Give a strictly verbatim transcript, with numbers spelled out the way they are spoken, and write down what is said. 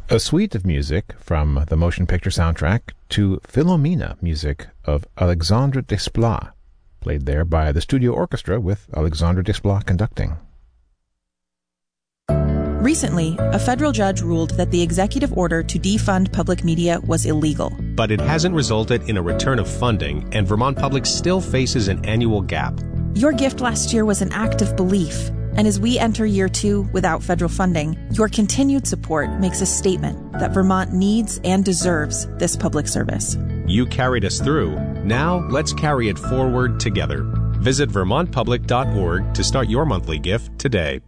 A suite of music from the motion picture soundtrack to Philomena, music of Alexandre Desplat, played there by the studio orchestra with Alexandre Desplat conducting. Recently, a federal judge ruled that the executive order to defund public media was illegal. But it hasn't resulted in a return of funding, and Vermont Public still faces an annual gap. Your gift last year was an act of belief, and as we enter year two without federal funding, your continued support makes a statement that Vermont needs and deserves this public service. You carried us through. Now let's carry it forward together. Visit vermont public dot org to start your monthly gift today.